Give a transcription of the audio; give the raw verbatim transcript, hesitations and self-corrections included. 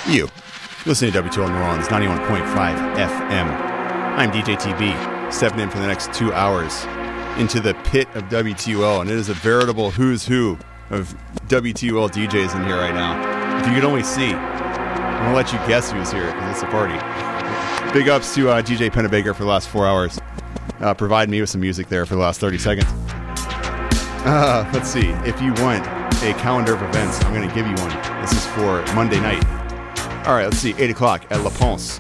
You. Listening to W two L New Orleans, ninety-one point five F M. I'm D J T B, stepping in for the next two hours into the pit of W T U L, and it is a veritable who's who of W T U L D Js in here right now. If you could only see, I'm going to let you guess who's here, because it's a party. Big ups to uh, D J Pennebaker for the last four hours. Uh, providing me with some music there for the last thirty seconds. Uh, let's see. If you want a calendar of events, I'm going to give you one. This is for Monday night. All right, let's see. eight o'clock at La Ponce.